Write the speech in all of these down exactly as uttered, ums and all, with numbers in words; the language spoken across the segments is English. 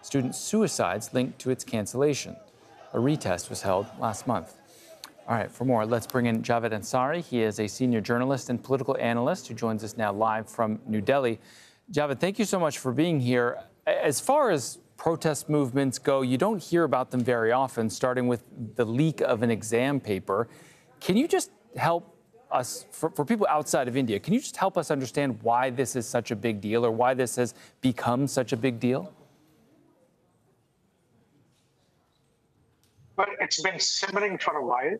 student suicides linked to its cancellation. A retest was held last month. All right, for more, let's bring in Javed Ansari. He is a senior journalist and political analyst who joins us now live from New Delhi. Javed, thank you so much for being here. As far as protest movements go, you don't hear about them very often, starting with the leak of an exam paper. Can you just help us, for, for people outside of India, can you just help us understand why this is such a big deal or why this has become such a big deal? Well, it's been simmering for a while.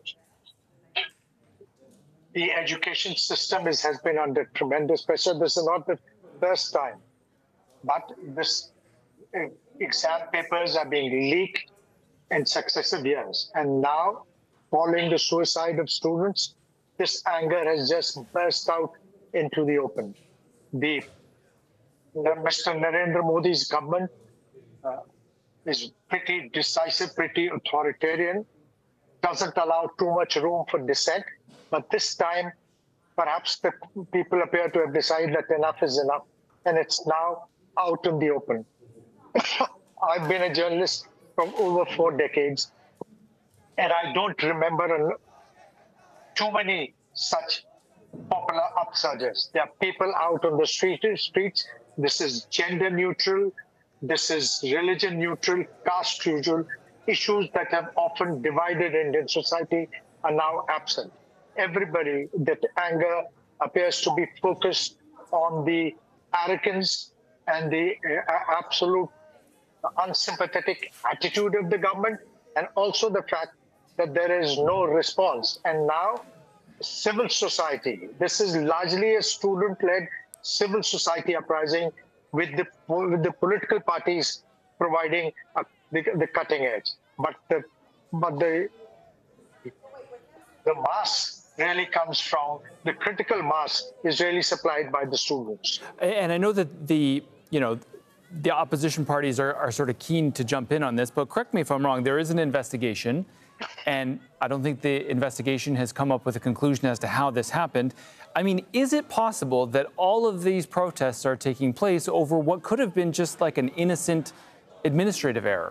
The education system is, has been under tremendous pressure. This is not the first time, but this uh, exam papers are being leaked in successive years. And now, following the suicide of students, this anger has just burst out into the open. The, Mister Narendra Modi's government uh, is pretty decisive, pretty authoritarian, doesn't allow too much room for dissent. But this time, perhaps the people appear to have decided that enough is enough, and it's now out in the open. I've been a journalist for over four decades, and I don't remember too many such popular upsurges. There are people out on the street, streets. This is gender neutral. This is religion neutral, caste neutral. Issues that have often divided Indian society are now absent. Everybody, that anger appears to be focused on the arrogance and the uh, absolute unsympathetic attitude of the government, and also the fact that there is no response. And now, civil society, this is largely a student-led civil society uprising with the, with the political parties providing a, the, the cutting edge. But the, but the, the mass really comes from, the critical mass is really supplied by the students. And I know that the, you know, the opposition parties are, are sort of keen to jump in on this, but correct me if I'm wrong, there is an investigation, and I don't think the investigation has come up with a conclusion as to how this happened. I mean, is it possible that all of these protests are taking place over what could have been just like an innocent administrative error?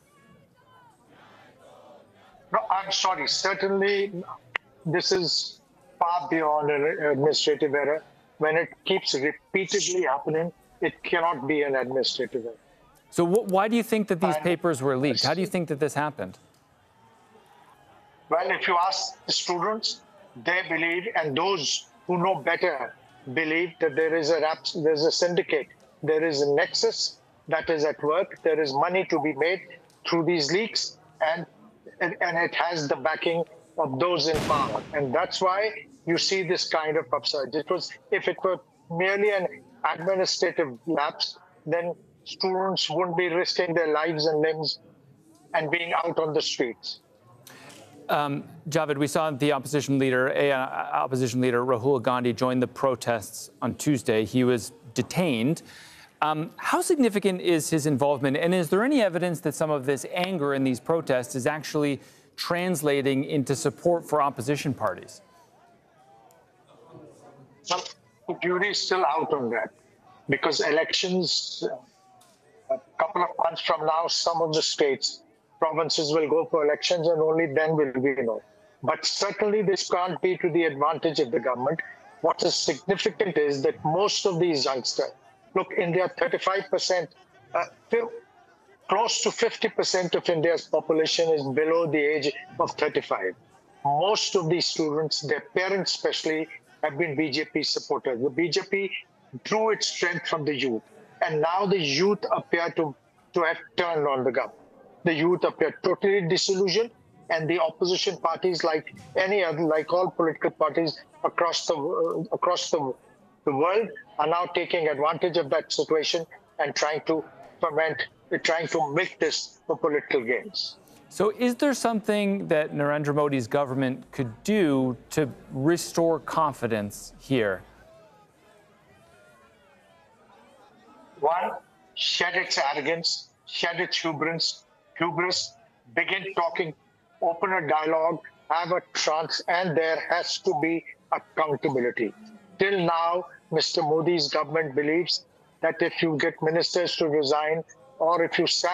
No, I'm sorry. Certainly, this is far beyond an administrative error. When it keeps repeatedly happening, it cannot be an administrative error. So wh why do you think that these and papers were leaked? How do you think that this happened? Well, if you ask the students, they believe, and those who know better believe that there is a there's a syndicate, there is a nexus that is at work, there is money to be made through these leaks, and and, and it has the backing of those in power. And that's why you see this kind of upsurge. It was, if it were merely an administrative lapse, then students wouldn't be risking their lives and limbs and being out on the streets. Um, Javed, we saw the opposition leader, uh, opposition leader Rahul Gandhi join the protests on Tuesday. He was detained. Um, how significant is his involvement, and is there any evidence that some of this anger in these protests is actually translating into support for opposition parties? Well, the jury is still out on that, because elections, a couple of months from now, some of the states, provinces will go for elections, and only then will we know. But certainly this can't be to the advantage of the government. What is significant is that most of these youngsters, look, India, thirty-five percent, uh, close to fifty percent of India's population is below the age of thirty-five. Most of these students, their parents especially, have been B J P supporters. The B J P drew its strength from the youth, and now the youth appear to, to have turned on the government. The youth appear totally disillusioned, and the opposition parties, like any other, like all political parties across the uh, across the, the world, are now taking advantage of that situation and trying to ferment, trying to make this for political gains. So is there something that Narendra Modi's government could do to restore confidence here? One, shed its arrogance, shed its hubris, hubris, begin talking, open a dialogue, have a trance, and there has to be accountability. Till now, Mister Modi's government believes that if you get ministers to resign, or if you sack